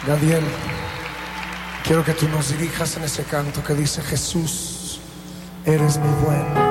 Gadiel, quiero que tú nos dirijas en ese canto que dice: Jesús, eres mi buen